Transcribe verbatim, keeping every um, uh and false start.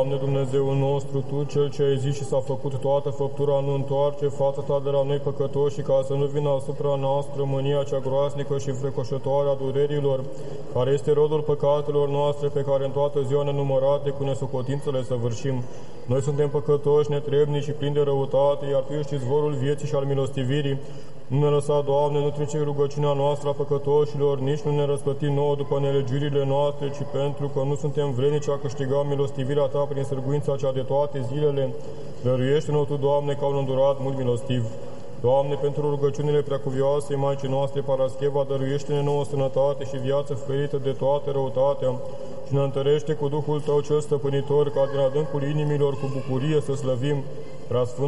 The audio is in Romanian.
Doamne Dumnezeul nostru, Tu, Cel ce ai zis și s-a făcut toată făptura, nu întoarce fața Ta de la noi păcătoși, ca să nu vină asupra noastră mânia cea groasnică și frecoșătoare a durerilor, care este rodul păcatelor noastre, pe care în toată ziua nenumărate cu nesocotință le săvârșim. Noi suntem păcătoși, netrebnici și plini de răutate, iar Tu ești izvorul vieții și al milostivirii. Nu ne lăsa, Doamne, nu trece rugăciunea noastră a păcătoșilor, nici nu ne răsplăti nouă după nelegiurile noastre, ci pentru că nu suntem vrednici a câștiga milostivirea Ta prin sârguința cea de toate zilele. Dăruiește-ne, Tu, Doamne, ca un îndurat mult milostiv. Doamne, pentru rugăciunile preacuvioase Maicii noastre Parascheva, dăruiește-ne nouă sănătate și viață ferită de toată răutatea și ne întărește cu Duhul Tău cel stăpânitor, ca din adâncul inimilor cu bucurie să slăvim Preasfânt